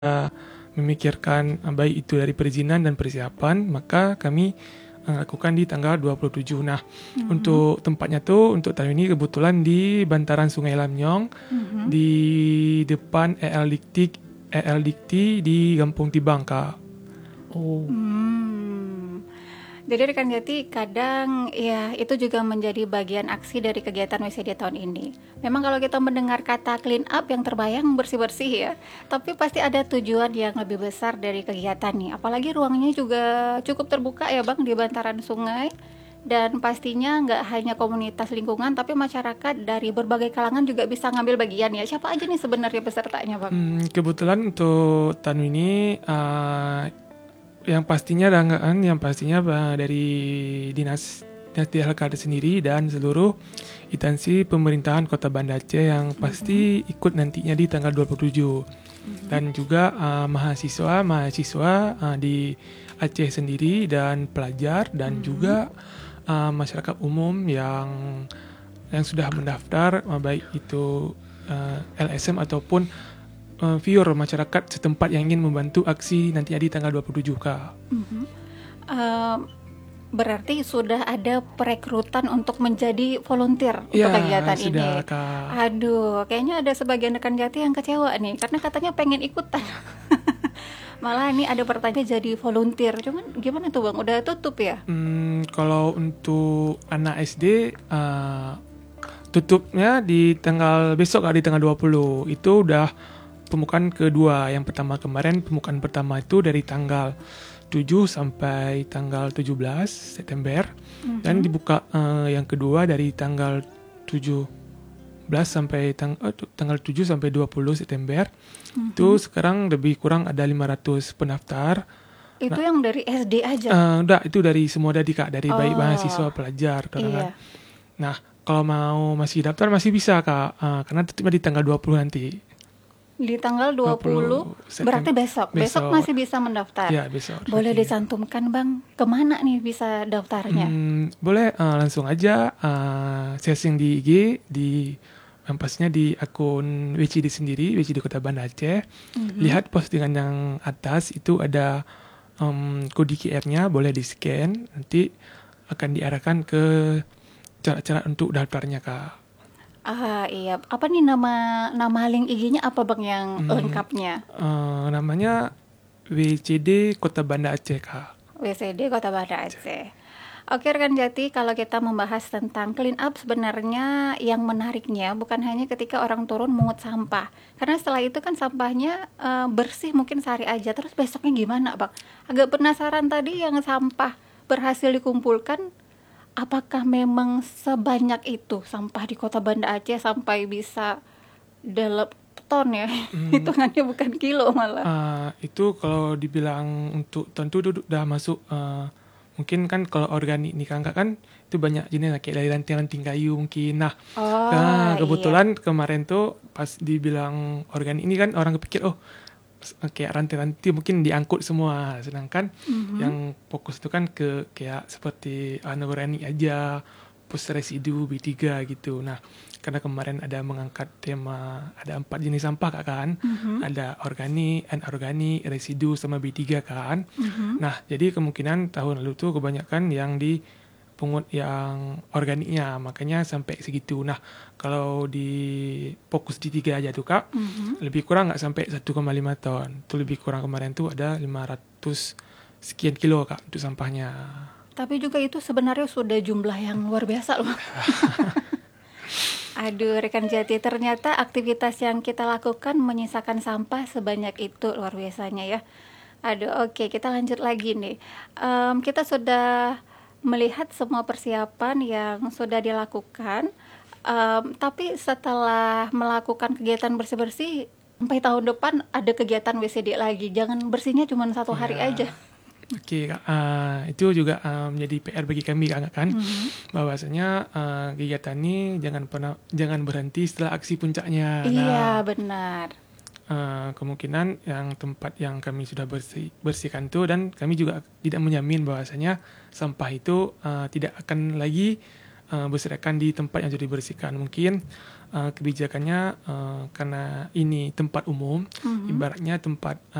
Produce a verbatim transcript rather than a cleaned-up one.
memikirkan uh, baik itu dari perizinan dan persiapan, maka kami uh, lakukan di tanggal dua puluh tujuh. Nah, mm-hmm. untuk tempatnya tuh untuk tahun ini kebetulan di bantaran Sungai Lamnyong, mm-hmm. di depan E L Dikti E L Dikti di Kampung Tibang, Kak. Oh. Hmm. Jadi rekan Jati, kadang ya itu juga menjadi bagian aksi dari kegiatan W C D tahun ini. Memang kalau kita mendengar kata clean up yang terbayang bersih-bersih ya, tapi pasti ada tujuan yang lebih besar dari kegiatan nih. Apalagi ruangnya juga cukup terbuka ya Bang, di bantaran sungai. Dan pastinya nggak hanya komunitas lingkungan, tapi masyarakat dari berbagai kalangan juga bisa ngambil bagian ya. Siapa aja nih sebenarnya pesertanya Bang? Hmm, kebetulan untuk tahun ini uh, yang pastinya ranggaan yang pastinya uh, dari dinas dinas D L K D sendiri dan seluruh instansi pemerintahan Kota Banda Aceh yang pasti mm-hmm. ikut nantinya di tanggal dua puluh tujuh. Mm-hmm. Dan juga uh, mahasiswa mahasiswa uh, di Aceh sendiri dan pelajar dan mm-hmm. juga uh, masyarakat umum yang yang sudah mendaftar, uh, baik itu uh, L S M ataupun Uh, viewer masyarakat setempat yang ingin membantu aksi nanti di tanggal dua puluh tujuh, Kak. Mm-hmm. Uh, berarti sudah ada perekrutan untuk menjadi volunteer ya, untuk kegiatan sudah, ini. Kak. Aduh, kayaknya ada sebagian rekan Jati yang kecewa nih, karena katanya pengen ikutan. Malah ini ada pertanyaan jadi volunteer. Cuman gimana tuh Bang? Udah tutup ya? Hmm, kalau untuk anak S D, uh, tutupnya di tanggal besok, Kak, di tanggal dua puluh. Itu udah pembukaan kedua. Yang pertama kemarin, pembukaan pertama itu dari tanggal tujuh sampai tanggal tujuh belas September. Mm-hmm. Dan dibuka uh, yang kedua dari tanggal tujuh belas sampai tang- uh, tanggal tujuh sampai dua puluh September. Mm-hmm. Itu sekarang lebih kurang ada lima ratus pendaftar. Itu nah, yang dari S D aja? Uh, enggak, itu dari semua dari Kak, dari oh. baik mahasiswa, pelajar, iya. Nah, kalau mau masih daftar masih bisa, Kak. Uh, karena tutupnya di tanggal dua puluh nanti. Di tanggal dua puluh, berarti besok. besok. Besok masih bisa mendaftar. Ya, besok. Boleh berarti dicantumkan Bang, kemana nih bisa daftarnya? Hmm, boleh uh, langsung aja uh, sharing di I G, di yang pastinya di akun W C D sendiri, W C D Kota Banda Aceh. Mm-hmm. Lihat postingan yang atas itu ada um, kode Q R-nya, boleh di scan. Nanti akan diarahkan ke cara-cara untuk daftarnya, Kak. Ah iya, apa nih nama nama link I G-nya apa Bang yang hmm, lengkapnya? Uh, namanya W C D Kota Banda Aceh, Kak. W C D Kota Banda Aceh. Oke rekan Jati, kalau kita membahas tentang clean up, sebenarnya yang menariknya bukan hanya ketika orang turun mungut sampah, karena setelah itu kan sampahnya uh, bersih mungkin sehari aja, terus besoknya gimana Bang? Agak penasaran tadi yang sampah berhasil dikumpulkan. Apakah memang sebanyak itu sampah di Kota Banda Aceh sampai bisa delapan ton ya? Hmm. Hitungannya bukan kilo malah. Uh, itu kalau dibilang untuk ton itu udah masuk. Uh, mungkin kan kalau organik nih kan kan itu banyak jenis kayak dari ranting-ranting kayu mungkin. Nah, oh, nah kebetulan iya. kemarin tuh pas dibilang organik ini kan orang kepikir oh kayak rantai-rantai mungkin diangkut semua, sedangkan mm-hmm. yang fokus itu kan ke kayak seperti anorganik aja, pus residu B tiga gitu. Nah, karena kemarin ada mengangkat tema ada empat jenis sampah Kak, kan, mm-hmm. ada organik, anorganik, residu sama B tiga kan. Mm-hmm. Nah, jadi kemungkinan tahun lalu tuh kebanyakan yang di pungut yang organiknya, makanya sampai segitu. Nah, kalau di fokus di tiga aja tuh Kak, mm-hmm. lebih kurang nggak sampai satu koma lima ton. Itu lebih kurang kemarin tuh ada lima ratus sekian kilo Kak untuk sampahnya. Tapi juga itu sebenarnya sudah jumlah yang luar biasa loh. Aduh rekan Jati, ternyata aktivitas yang kita lakukan menyisakan sampah sebanyak itu, luar biasanya ya. Aduh oke, kita lanjut lagi nih. Um, kita sudah melihat semua persiapan yang sudah dilakukan, um, tapi setelah melakukan kegiatan bersih-bersih sampai tahun depan ada kegiatan W C D lagi, jangan bersihnya cuma satu hari ya. aja. Oke, okay, uh, itu juga uh, menjadi P R bagi kami kan, mm-hmm. bahwasanya uh, kegiatan ini jangan pernah jangan berhenti setelah aksi puncaknya. Iya nah, benar. Uh, kemungkinan yang tempat yang kami sudah bersih, bersihkan itu, dan kami juga tidak menjamin bahwasanya sampah itu uh, tidak akan lagi uh, berserakan di tempat yang sudah dibersihkan. Mungkin uh, kebijakannya uh, karena ini tempat umum, mm-hmm. ibaratnya tempat